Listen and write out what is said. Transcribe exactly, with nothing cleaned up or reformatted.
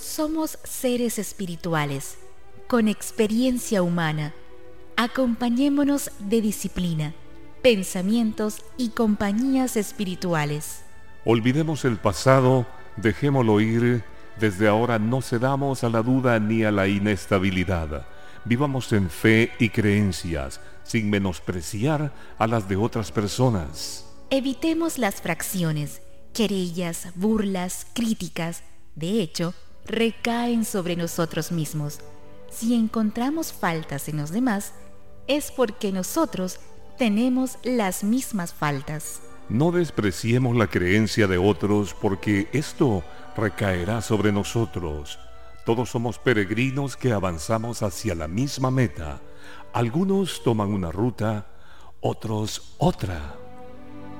Somos seres espirituales, con experiencia humana. Acompañémonos de disciplina, pensamientos y compañías espirituales. Olvidemos el pasado, dejémoslo ir. Desde ahora no cedamos a la duda ni a la inestabilidad. Vivamos en fe y creencias, sin menospreciar a las de otras personas. Evitemos las fracciones, querellas, burlas, críticas. De hecho, recaen sobre nosotros mismos. Si encontramos faltas en los demás, es porque nosotros tenemos las mismas faltas. No despreciemos la creencia de otros, porque esto recaerá sobre nosotros. Todos somos peregrinos que avanzamos hacia la misma meta. Algunos toman una ruta, otros otra.